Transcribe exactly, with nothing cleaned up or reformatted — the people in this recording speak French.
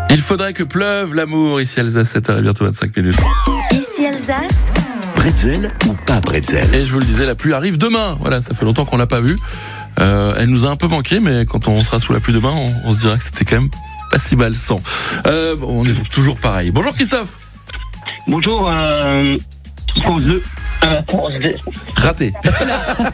Il faudrait que pleuve l'amour ici Alsace, sept heures et bientôt vingt-cinq minutes. Ici Alsace. Bretzel ou pas bretzel? Et je vous le disais, la pluie arrive demain. Voilà, ça fait longtemps qu'on l'a pas vue. Euh, elle nous a un peu manqué, mais quand on sera sous la pluie demain, on, on se dira que c'était quand même pas si mal sans. Euh, bon, on est toujours pareil. Bonjour Christophe. Bonjour, euh, France deux. Euh, France deux. Raté.